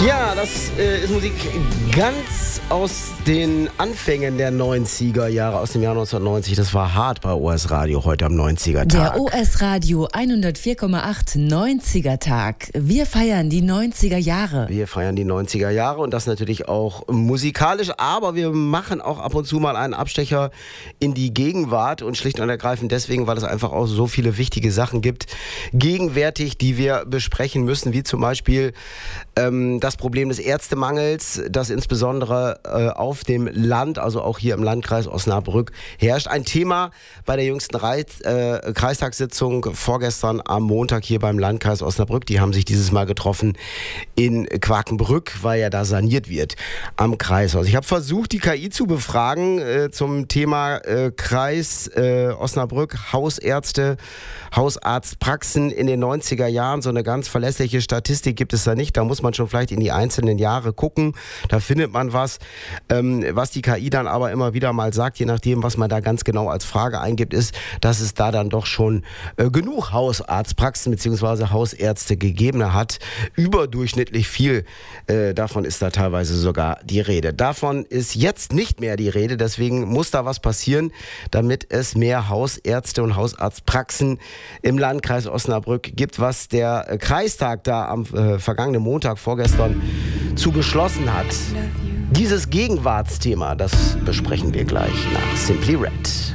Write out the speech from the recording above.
Ja, das ist Musik ganz aus den Anfängen der 90er Jahre, aus dem Jahr 1990. Das war hart bei OS Radio heute am 90er Tag. Der OS Radio 104,8 90er Tag. Wir feiern die 90er Jahre. Wir feiern die 90er Jahre und das natürlich auch musikalisch, aber wir machen auch ab und zu mal einen Abstecher in die Gegenwart und schlicht und ergreifend deswegen, weil es einfach auch so viele wichtige Sachen gibt, gegenwärtig, die wir besprechen müssen, wie zum Beispiel das Problem des Ärztemangels, das insbesondere auf dem Land, also auch hier im Landkreis Osnabrück herrscht. Ein Thema bei der jüngsten Kreistagssitzung vorgestern am Montag hier beim Landkreis Osnabrück. Die haben sich dieses Mal getroffen in Quakenbrück, weil ja da saniert wird am Kreishaus. Ich habe versucht, die KI zu befragen zum Thema Kreis Osnabrück, Hausärzte, Hausarztpraxen in den 90er Jahren. So eine ganz verlässliche Statistik gibt es da nicht. Da muss man schon vielleicht in die einzelnen Jahre gucken. Da findet man was. Was die KI dann aber immer wieder mal sagt, je nachdem, was man da ganz genau als Frage eingibt, ist, dass es da dann doch schon genug Hausarztpraxen bzw. Hausärzte gegeben hat. Überdurchschnittlich viel. Davon ist da teilweise sogar die Rede. Davon ist jetzt nicht mehr die Rede. Deswegen muss da was passieren, damit es mehr Hausärzte und Hausarztpraxen im Landkreis Osnabrück gibt, was der Kreistag da am vergangenen Montag vorgestern zu beschlossen hat. Dieses Gegenwartsthema, das besprechen wir gleich nach Simply Red.